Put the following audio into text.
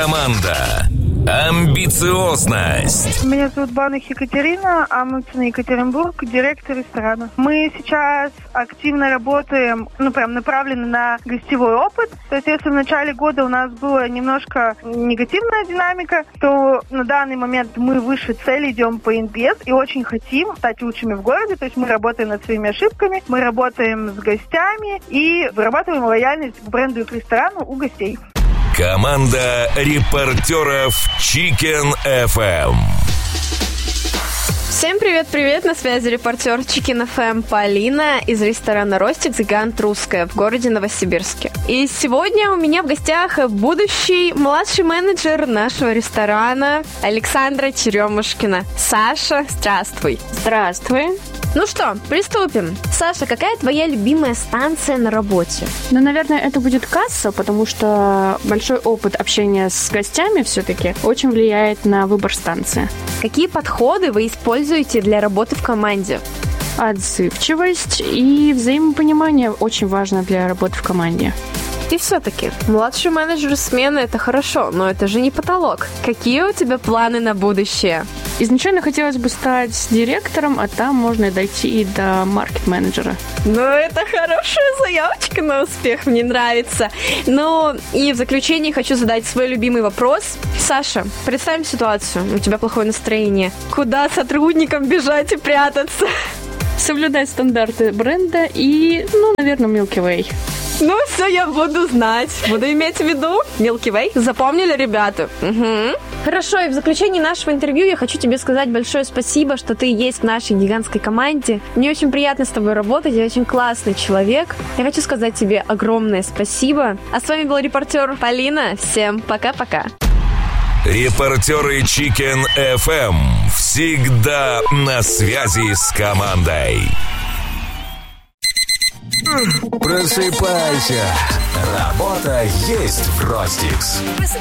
Команда. Амбициозность. Меня зовут Баных Екатерина, Амуцина Екатеринбург, директор ресторана. Мы сейчас активно работаем, прям направлены на гостевой опыт. То есть, если в начале года у нас была немножко негативная динамика, то на данный момент мы выше цели идем по NPS и очень хотим стать лучшими в городе. То есть, мы работаем над своими ошибками, мы работаем с гостями и вырабатываем лояльность к бренду и к ресторану у гостей. Команда репортеров Chicken FM. Всем привет-привет, на связи репортер Chicken FM Полина из ресторана «Ростик» «Гигант Русская» в городе Новосибирске. И сегодня у меня в гостях будущий младший менеджер нашего ресторана Александра Черемушкина. Саша, здравствуй. Здравствуй. Ну что, приступим. Саша, какая твоя любимая станция на работе? Наверное, это будет касса, потому что большой опыт общения с гостями все-таки очень влияет на выбор станции. Какие подходы вы используете для работы в команде? Отзывчивость и взаимопонимание очень важно для работы в команде. И все-таки, младший менеджер смены – это хорошо, но это же не потолок. Какие у тебя планы на будущее? Изначально хотелось бы стать директором, а там можно дойти и до маркет-менеджера. Ну, это хорошая заявочка на успех, мне нравится. Ну, и в заключение хочу задать свой любимый вопрос. Саша, представим ситуацию, у тебя плохое настроение. Куда сотрудникам бежать и прятаться? Соблюдать стандарты бренда и, наверное, Milky Way. Ну, все, я буду знать. Буду иметь в виду. Milky Way. Запомнили, ребята? Угу. Хорошо, и в заключении нашего интервью я хочу тебе сказать большое спасибо, что ты есть в нашей гигантской команде. Мне очень приятно с тобой работать, я очень классный человек. Я хочу сказать тебе огромное спасибо. А с вами был репортер Полина. Всем пока-пока. Репортеры Chicken FM всегда на связи с командой. Просыпайся. Работа есть в Ростикс.